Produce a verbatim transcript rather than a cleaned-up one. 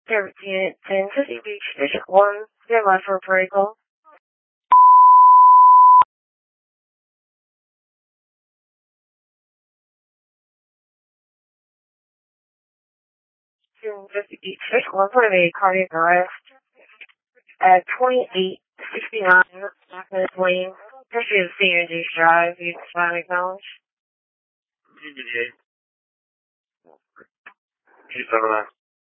thirteen, ten City Beach, District one. Stand by for a parade call. ten City Beach, District one for a cardiac arrest at twenty-eight sixty-nine Northwest Lane. History of Senior Juice Drive. You can find acknowledge. G B D A. two seven nine.